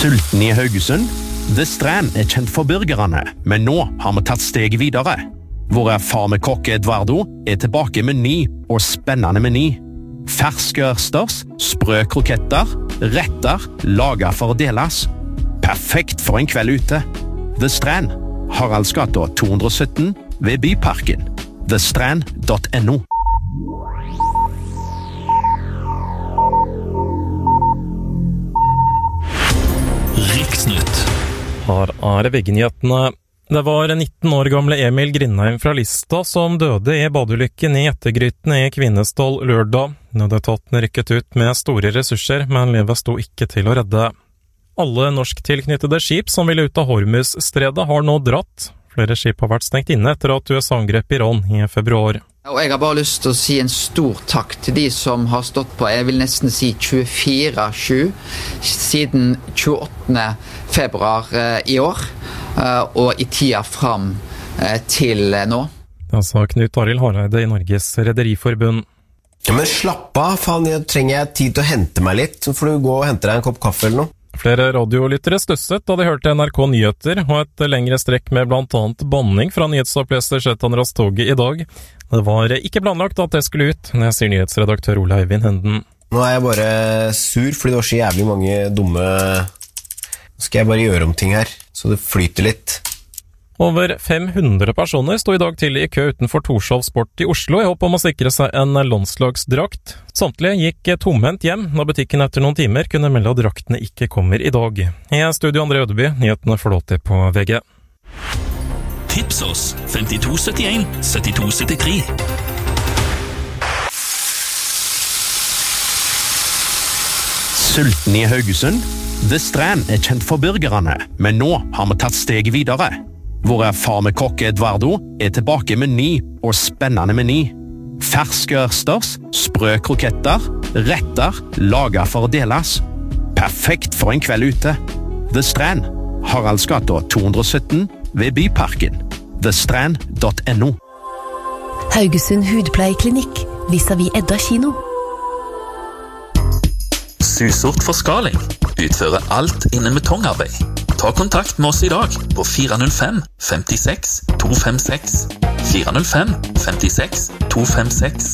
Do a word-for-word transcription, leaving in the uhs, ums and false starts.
Sulten i Haugesund? The Strand er kjent for burgerne, men nå har vi tatt steget videre. Vår erfarne kokk Eduardo er tilbake med ny og spennende meny. Ferske ørsters, sprø kroketter, retter, laget for å deles. Perfekt for en kveld ute. The Strand, Haraldsgata to hundre og sytten ved Byparken. the strand dot no. Riksnytt. Her er V G-nyhetene. Det var nitten år gamle Emil Grindheim fra Lista som døde i badeulykken i Ettergryten i Kvinesdal lørdag. Nødetaten rykket ut med store ressurser, men livet sto ikke til å redde. Alle norsktilknyttede skip som ville ut av Hormuzstredet har nå dratt. Flere skip har vært stengt inne etter at U S A angrep Iran i februar. Og jeg har bare lyst til å si en stor takk til de som har stått på, jeg vil nesten si tjuefire sju, siden tjueåttende februar i år, og i tida fram til nå. Det sa Knut Arild Hareide i Norges Rederiforbund. Ja, men slapp av, faen, jeg trenger jeg tid til å hente meg litt, så får du gå og hente deg en kopp kaffe eller noe. Flere radiolyttere stusset da de hørte N R K Nyheter og et lengre strekk med blant annet banning fra nyhetsoppleser Chetan Rastogi i dag. Det var ikke planlagt at det skulle ut, når jeg sier nyhetsredaktør Ole Eivind Henden. Nå er jeg bare sur, fordi det var så jævlig mange dumme... Nå skal jeg bare gjøre om ting her, så det flyter litt. Over fem hundre personer stod i dag til i kø utenfor Torshov Sport i Oslo i håp om å sikre seg en landslagsdrakt. Samtlige gikk tomhendt hjem når butikken etter noen timer kunne melde at draktene ikke kommer i dag. I studio André Ødeby, nyhetene får lov til på V G. Tips oss femtito syttien syttito syttitre. Sulten i Haugesund? The Strand er kjent for burgerne, men nå har vi tatt steget videre. Vår erfarne kokk Eduardo er tilbake med ny og spennende meny. Ferske ørsters, sprø kroketter, retter, laget for å deles. Perfekt for en kveld ute. The Strand, Haraldsgata to hundre og sytten ved Byparken. the strand dot no. Haugesund hudpleieklinikk, vis-à-vis Edda kino. Susort Forskaling utfører alt innen betongarbeid. Ta kontakt med oss i dag på fire null fem fem seks to fem seks. fire null fem fem seks to fem seks.